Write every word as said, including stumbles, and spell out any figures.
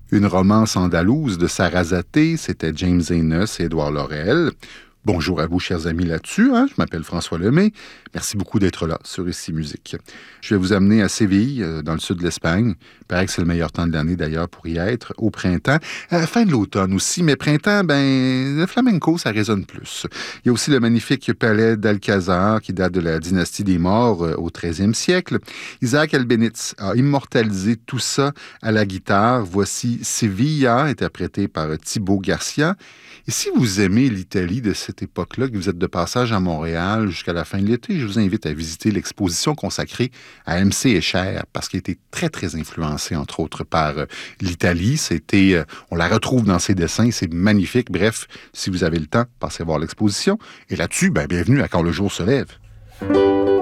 Une romance andalouse de Sarrazate, c'était James Enos et Édouard Laurel. Bonjour à vous, chers amis, là-dessus. Hein? Je m'appelle François Lemay. Merci beaucoup d'être là sur Ici Musique. Je vais vous amener à Séville, dans le sud de l'Espagne. Il paraît que c'est le meilleur temps de l'année, d'ailleurs, pour y être, au printemps. À la fin de l'automne aussi, mais printemps, ben, le flamenco, ça résonne plus. Il y a aussi le magnifique palais d'Alcázar, qui date de la dynastie des Morts au treizième siècle. Isaac Albéniz a immortalisé tout ça à la guitare. Voici Sevilla, interprété par Thibaut Garcia. Et si vous aimez l'Italie de cette époque-là, que vous êtes de passage à Montréal jusqu'à la fin de l'été, je vous invite à visiter l'exposition consacrée à M C Escher, parce qu'il a été très, très influencé, entre autres, par euh, l'Italie. C'était, euh, on la retrouve dans ses dessins, c'est magnifique. Bref, si vous avez le temps, passez voir l'exposition. Et là-dessus, ben, bienvenue à Quand le jour se lève.